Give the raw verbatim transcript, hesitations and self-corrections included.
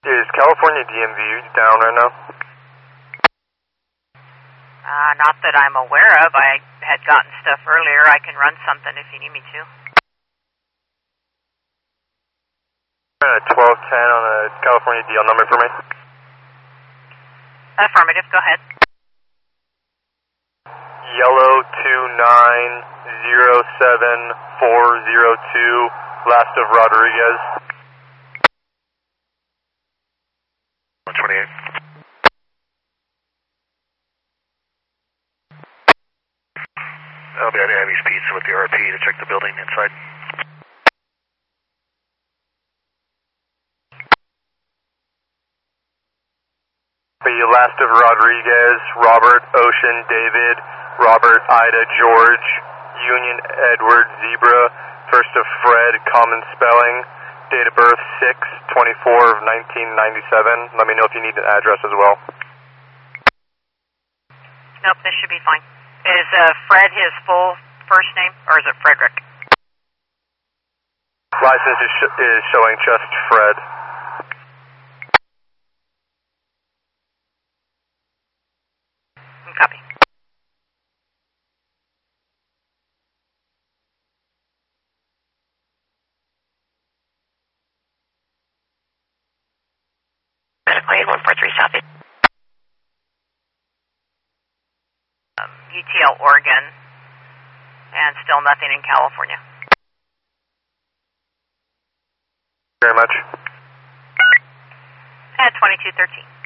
Is California D M V down right now? Uh, not that I'm aware of. I had gotten stuff earlier. I can run something if you need me to. twelve ten on a California D L number for me. Affirmative, go ahead. Yellow two nine zero seven four zero two, last of Rodriguez. one twenty-eight. I'll be at Abby's Pizza with the R P to check the building inside. The last of Rodriguez, Robert, Ocean, David, Robert, Ida, George, Union, Edward, Zebra, first of Fred, common spelling, date of birth six twenty-four of nineteen ninety-seven. Let me know if you need an address as well. Nope, this should be fine. Is uh, Fred his full first name, or is it Frederick? License is, sh is showing just Fred. Copy. Medical one four three South. Um, U T L Oregon, and still nothing in California. Very much. At twenty-two thirteen.